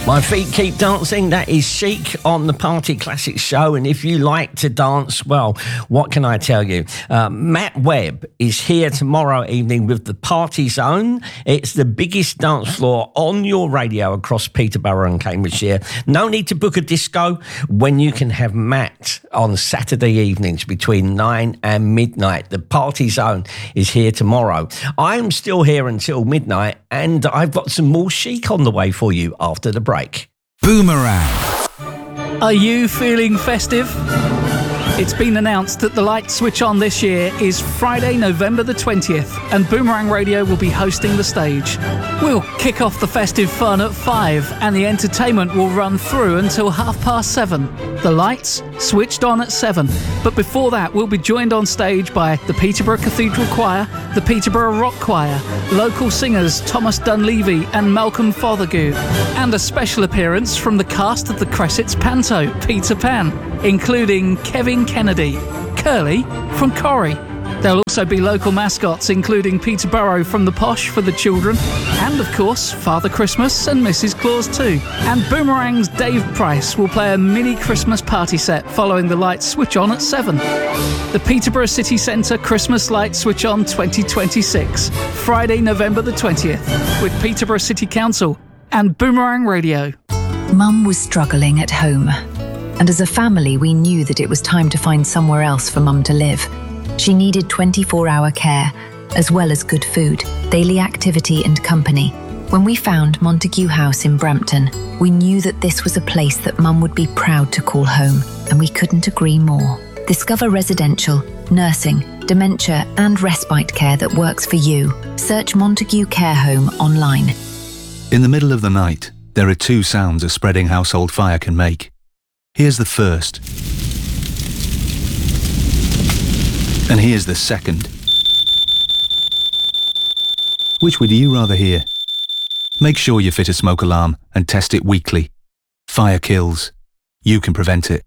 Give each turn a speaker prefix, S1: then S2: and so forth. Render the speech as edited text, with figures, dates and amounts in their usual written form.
S1: My feet keep dancing. That is Chic on the Party Classics show. And if you like to dance, well, what can I tell you? Matt Webb is here tomorrow evening with the Party Zone. It's the biggest dance floor on your radio across Peterborough and Cambridgeshire. No need to book a disco when you can have Matt on Saturday evenings between 9 and midnight. The Party Zone is here tomorrow. I'm still here until midnight, and I've got some more Chic on the way for you after the break.
S2: Boomerang.
S3: Are you feeling festive? It's been announced that the light switch on this year is Friday, November the 20th, and Boomerang Radio will be hosting the stage. We'll kick off the festive fun at 5, and the entertainment will run through until 7:30. The lights switched on at 7, but before that we'll be joined on stage by the Peterborough Cathedral Choir, the Peterborough Rock Choir, local singers Thomas Dunleavy and Malcolm Fothergill, and a special appearance from the cast of the Cressets Panto, Peter Pan, including Kevin Kennedy, Curly from Corrie. There'll also be local mascots including Peterborough from the Posh for the children, and of course Father Christmas and Mrs Claus too. And Boomerang's Dave Price will play a mini Christmas party set following the lights switch on at 7. The Peterborough City Centre Christmas Light Switch On 2026, Friday, November the 20th, with Peterborough City Council and Boomerang Radio.
S4: Mum was struggling at home, and as a family we knew that it was time to find somewhere else for Mum to live. She needed 24-hour care, as well as good food, daily activity and company. When we found Montague House in Brampton, we knew that this was a place that Mum would be proud to call home, and we couldn't agree more. Discover residential, nursing, dementia and respite care that works for you. Search Montague Care Home online.
S2: In the middle of the night, there are two sounds a spreading household fire can make. Here's the first. And here's the second. Which would you rather hear? Make sure you fit a smoke alarm and test it weekly. Fire kills. You can prevent it.